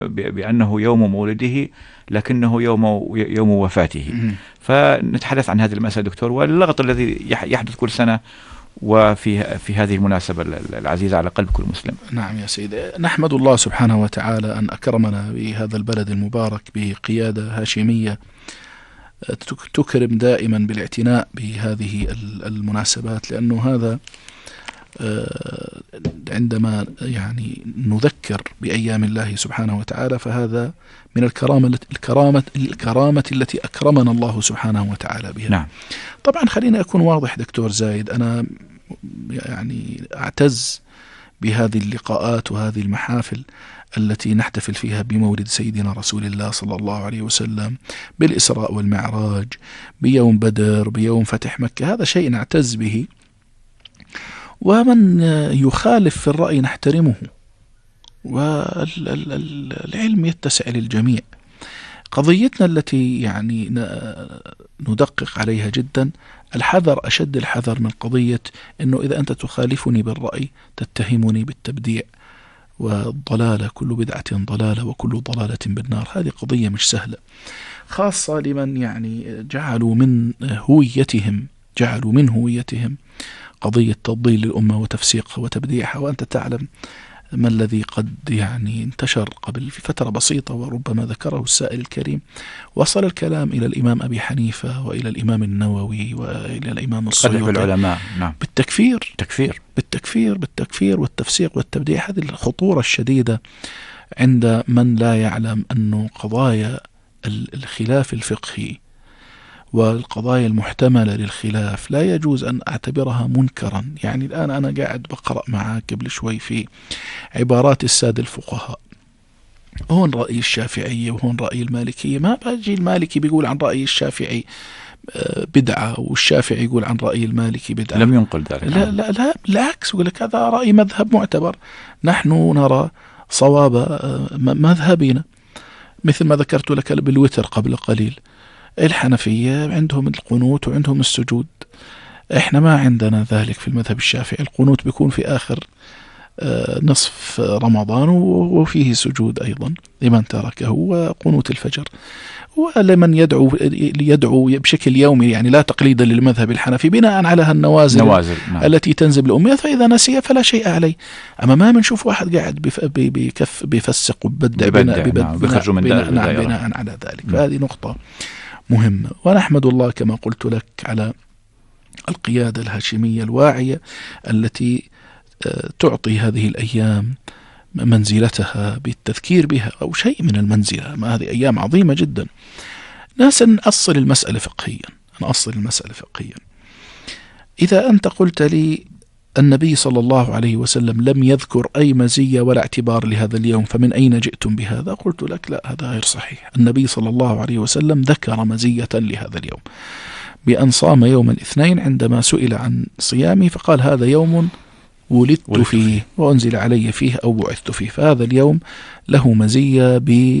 بأنه يوم مولده لكنه يوم وفاته. فنتحدث عن هذه المسألة دكتور، واللغط الذي يحدث كل سنة في هذه المناسبة العزيزة على قلب كل مسلم. نعم يا سيدي، نحمد الله سبحانه وتعالى أن أكرمنا بهذا البلد المبارك بقيادة هاشمية تكرم دائما بالاعتناء بهذه المناسبات، لأنه هذا عندما يعني نذكر بأيام الله سبحانه وتعالى فهذا من الكرامة التي أكرمنا الله سبحانه وتعالى بها. نعم. طبعا خليني أكون واضح دكتور زايد، أنا يعني أعتز بهذه اللقاءات وهذه المحافل التي نحتفل فيها بمولد سيدنا رسول الله صلى الله عليه وسلم، بالإسراء والمعراج، بيوم بدر، بيوم فتح مكة، هذا شيء نعتز به، ومن يخالف في الرأي نحترمه، والعلم يتسع للجميع. قضيتنا التي يعني ندقق عليها جدا الحذر، أشد الحذر من قضية أنه إذا أنت تخالفني بالرأي تتهمني بالتبديع والضلالة، كل بدعة ضلالة وكل ضلالة بالنار. هذه قضية مش سهلة، خاصة لمن يعني جعلوا من هويتهم قضية تضليل الأمة وتفسيقها وتبديعها. وأنت تعلم ما الذي قد يعني انتشر قبل في فترة بسيطة، وربما ذكره السائل الكريم، وصل الكلام إلى الإمام أبي حنيفة وإلى الإمام النووي وإلى الإمام السيوطي العلماء. نعم. بالتكفير والتفسيق والتبديع. هذه الخطورة الشديدة عند من لا يعلم أنه قضايا الخلاف الفقهي والقضايا المحتملة للخلاف لا يجوز أن أعتبرها منكرا. يعني الآن أنا قاعد بقرأ معاك قبل شوي في عبارات السادة الفقهاء، هون رأي الشافعية وهون رأي المالكية، ما باجي المالكي بيقول عن رأي الشافعي بدعة والشافعي يقول عن رأي المالكي بدعة، لم ينقل ذلك. لا بالعكس، يقول لك هذا رأي مذهب معتبر، نحن نرى صواب مذهبنا، مثل ما ذكرت لك بالوتر قبل قليل. الحنفية عندهم القنوت وعندهم السجود، احنا ما عندنا ذلك في المذهب الشافعي. القنوت بيكون في آخر نصف رمضان وفيه سجود أيضا لمن تركه، وقنوت الفجر، ولمن يدعو بشكل يومي، يعني لا تقليدا للمذهب الحنفي بناء على النوازل نعم. التي تنزل الأمية، فإذا نسي فلا شيء عليه. أما ما بنشوف واحد قاعد بيفسق وبدع بناء على ذلك. فهذه نقطة مهمة، ونحمد الله كما قلت لك على القيادة الهاشمية الواعية التي تعطي هذه الأيام منزلتها بالتذكير بها أو شيء من المنزلة. ما هذه أيام عظيمة جدا. ناس نأصل المسألة فقهيا. إذا أنت قلت لي النبي صلى الله عليه وسلم لم يذكر أي مزية ولا اعتبار لهذا اليوم، فمن أين جئتم بهذا؟ قلت لك لا، هذا غير صحيح. النبي صلى الله عليه وسلم ذكر مزية لهذا اليوم بأن صام يوم الاثنين عندما سئل عن صيامه فقال هذا يوم ولدت فيه وأنزل علي فيه أو بعثت فيه. فهذا اليوم له مزية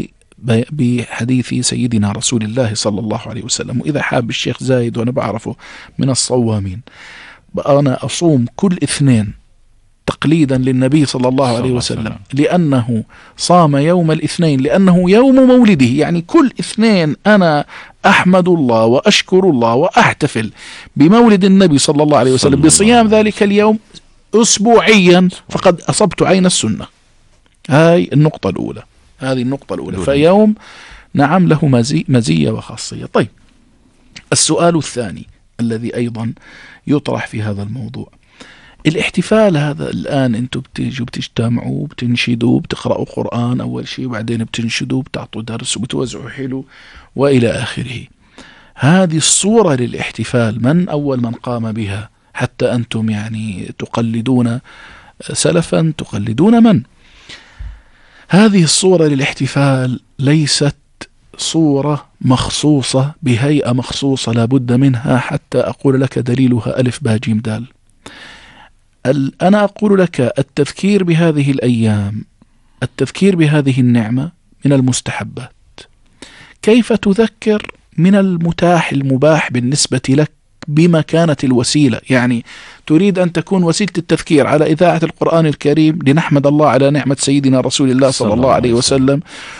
بحديث سيدنا رسول الله صلى الله عليه وسلم. وإذا حاب الشيخ زايد، وأنا بعرفه من الصوامين، أنا أصوم كل اثنين تقليدا للنبي صلى الله عليه وسلم، لأنه صام يوم الاثنين، لأنه يوم مولده. يعني كل اثنين أنا أحمد الله وأشكر الله وأحتفل بمولد النبي صلى الله عليه وسلم بصيام ذلك اليوم أسبوعيا، فقد أصبت عين السنة. هذه النقطة الأولى. فيوم نعم له مزية وخاصية. طيب، السؤال الثاني الذي أيضا يطرح في هذا الموضوع، الاحتفال هذا الآن أنتم بتيجوا بتجتمعوا بتنشدوا بتقرأوا قرآن أول شيء، وبعدين بتنشدوا بتعطوا درس وبتوزعوا حلو وإلى آخره. هذه الصورة للاحتفال من أول من قام بها حتى أنتم يعني تقلدون سلفا، تقلدون من؟ هذه الصورة للاحتفال ليست صورة مخصوصة بهيئة مخصوصة لا بد منها حتى أقول لك دليلها ألف باء جيم دال. أنا أقول لك التذكير بهذه الأيام، التذكير بهذه النعمة من المستحبات. كيف تذكر؟ من المتاح المباح بالنسبة لك بما كانت الوسيلة. يعني تريد أن تكون وسيلة التذكير على إذاعة القرآن الكريم لنحمد الله على نعمة سيدنا رسول الله صلى الله عليه وسلم،